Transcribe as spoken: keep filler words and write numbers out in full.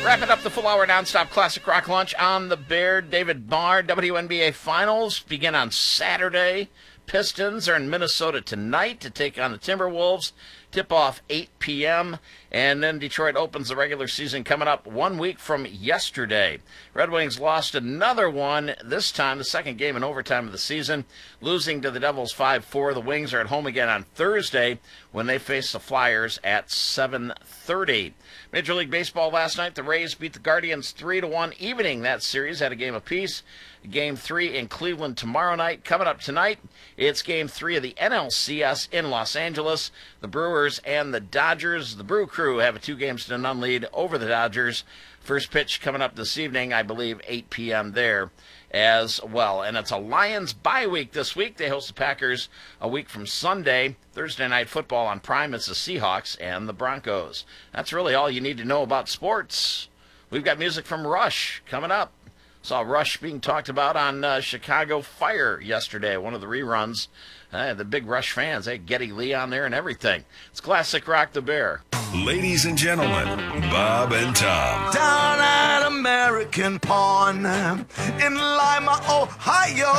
Wrapping up the full hour nonstop classic rock lunch on the Bear. David Barr. W N B A Finals begin on Saturday. Pistons are in Minnesota tonight to take on the Timberwolves. Tip-off eight p.m. And then Detroit opens the regular season coming up one week from yesterday. Red Wings lost another one, this time the second game in overtime of the season, losing to the Devils five four. The Wings are at home again on Thursday when they face the Flyers at seven thirty. Major League Baseball last night, the Rays beat the Guardians three to one, evening that series at a game apiece. Game three in Cleveland tomorrow night. Coming up tonight, it's game three of the N L C S in Los Angeles. The Brewers and the Dodgers. The Brew Crew have a two games to none lead over the Dodgers. First pitch coming up this evening, I believe, eight p.m. there as well. And it's a Lions bye week this week. They host the Packers a week from Sunday. Thursday night football on Prime. It's the Seahawks and the Broncos. That's really all you need to know about sports. We've got music from Rush coming up. Saw Rush being talked about on uh, Chicago Fire yesterday, one of the reruns. Uh, the big Rush fans, hey, Geddy Lee on there and everything. It's Classic Rock the Bear. Ladies and gentlemen, Bob and Tom. Down at American Pawn in Lima, Ohio.